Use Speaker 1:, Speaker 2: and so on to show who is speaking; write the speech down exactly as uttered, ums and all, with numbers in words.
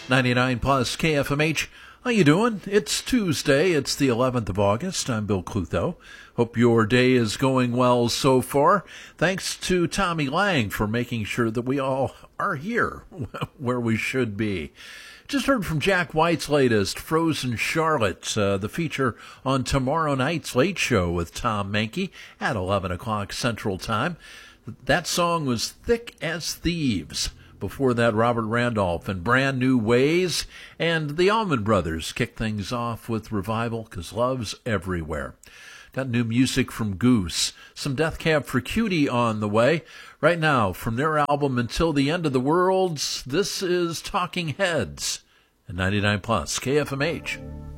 Speaker 1: ninety-nine plus K F M H. How you doing? It's Tuesday. It's the eleventh of August. I'm Bill Clutho. Hope your day is going well so far. Thanks to Tommy Lang for making sure that we all are here where we should be. Just heard from Jack White's latest, Frozen Charlotte, uh, the feature on tomorrow night's Late Show with Tom Mankey at eleven o'clock Central Time. That song was Thick as Thieves. Before that, Robert Randolph and Brand New Ways, and the Allman Brothers kicked things off with Revival, 'Cause Love's Everywhere. Got new music from Goose, some Death Cab for Cutie on the way. Right now, from their album Until the End of the World, this is Talking Heads at ninety-nine plus K F M H.